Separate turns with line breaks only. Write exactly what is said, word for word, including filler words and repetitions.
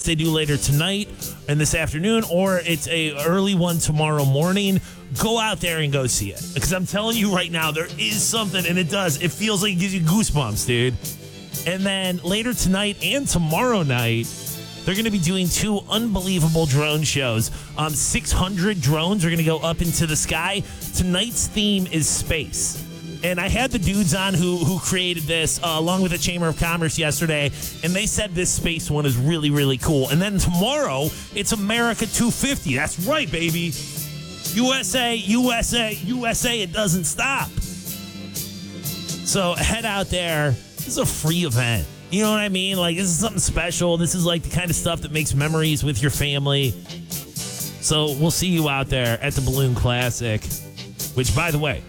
they do later tonight and this afternoon, or it's a early one tomorrow morning. Go out there and go see it. Because I'm telling you right now, there is something, and it does. It feels like it gives you goosebumps, dude. And then later tonight and tomorrow night, they're going to be doing two unbelievable drone shows. Um, six hundred drones are going to go up into the sky. Tonight's theme is space. And I had the dudes on who who created this, uh, along with the Chamber of Commerce yesterday, and they said this space one is really, really cool. And then tomorrow, it's America two fifty. That's right, baby. U S A, U S A, U S A, it doesn't stop. So head out there. This is a free event. You know what I mean? Like, this is something special. This is like the kind of stuff that makes memories with your family. So we'll see you out there at the Balloon Classic, which, by the way,